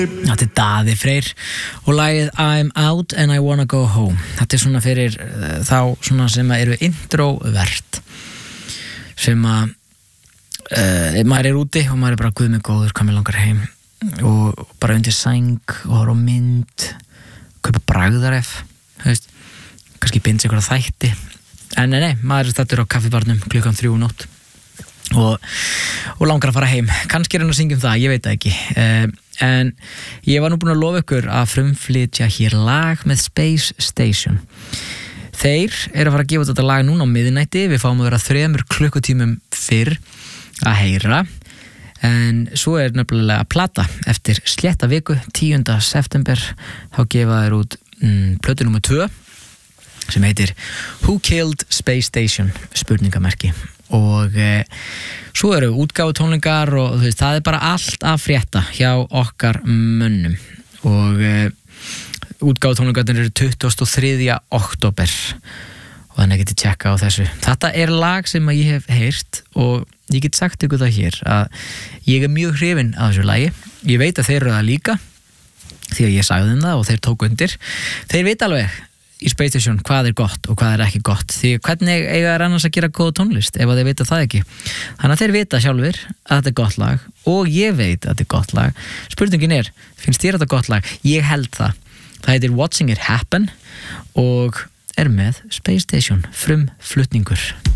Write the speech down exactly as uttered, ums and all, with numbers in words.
Þetta er Daði Freyr og lagið I'm Out and I Wanna Go Home. Þetta er svona fyrir uh, þá svona sem eru introvert, sem að uh, maður er úti og maður er bara guð mig góður, hvað mér langar heim og bara undir sæng og horfa á mynd, kaupa bragðaref, veist, kannski binda sig eitthvað þætti, en nei, nei, maður er stættur á kaffibarnum klukkan þrjú nótt og, og langar að fara heim. Kannski er hann að syngja um það, ég veit það ekki. Uh, En ég var nú búin að lofa ykkur að frumflytja hér lag með Space Station. Þeir eru að fara að gefa þetta lag núna á miðnætti. Við fáum að vera þremur klukkutímum fyrr að heyra. En svo er nefnilega plata eftir slétta viku, tíunda september. Þá gefa þeir út mm, plötu númer tvö sem heitir Who Killed Space Station? Spurningamerki. Og e, svo eru útgáfutónleikar og þú veist, það er bara allt að frétta hjá okkar mönnum og e, útgáfutónleikarnir eru tuttugasta og þriðja október og þannig get ég tjekka á þessu. Þetta er lag sem að ég hef heyrt og ég get sagt ykkur það hér að ég er mjög hrifinn af þessu lagi. Ég veit að þeir eru það líka því að ég sagði þeim það og þeir tóku undir. Þeir veit alveg í Space Station hvað er gott og hvað er ekki gott, því hvernig eiga er annars að gera góða tónlist ef að þeir vita það ekki. Þannig að þeir vita sjálfur að þetta er gott lag og ég veit að þetta er gott lag. Spurningin er, finnst þér þetta gott lag? Ég held það. Það heitir Watching It Happen og er með Space Station, frumflutningur.